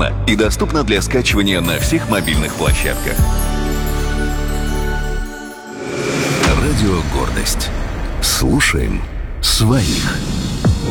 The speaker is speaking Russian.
бесплатно и доступна для скачивания на всех мобильных площадках. Радио «Гордость». Слушаем своих.